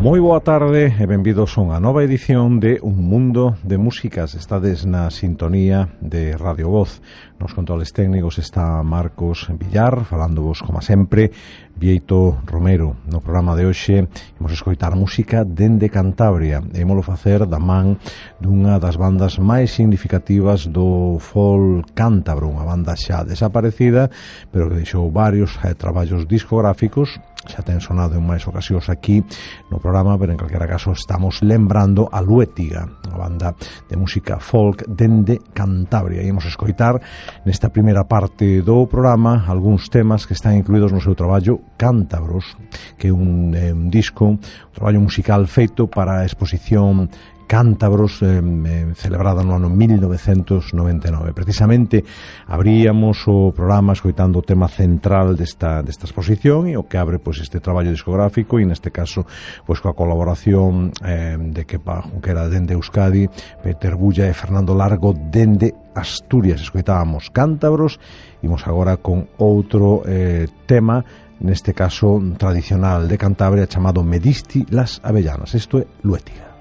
Moi boa tarde e benvidos a unha nova edición de Un Mundo de Músicas. Estades na sintonía de Radio Voz. Nos controles técnicos está Marcos Villar, falándovos, como sempre, Bieito Romero. No programa de hoxe imos escoitar música dende Cantabria e imolo facer da man dunha das bandas máis significativas do folk cántabro, unha banda xa desaparecida, pero que deixou varios traballos discográficos. Xa ten sonado en máis ocasións aquí no programa, pero en calquera caso estamos lembrando a Luétiga, unha banda de música folk dende Cantabria. E imos escoitar nesta primeira parte do programa algúns temas que están incluídos no seu traballo Cántabros, que é un disco, un traballo musical feito para a exposición Cántabros, celebrada no ano 1999. Precisamente abríamos o programa escoitando o tema central desta exposición e o que abre pois este traballo discográfico, e neste caso pois coa colaboración de Kepa Junquera dende Euskadi, Peter Bulla e Fernando Largo dende Asturias. Escoitábamos Cántabros, imos agora con outro tema, neste caso tradicional de Cantabria, chamado Me disti las avellanas. Isto é Luétiga.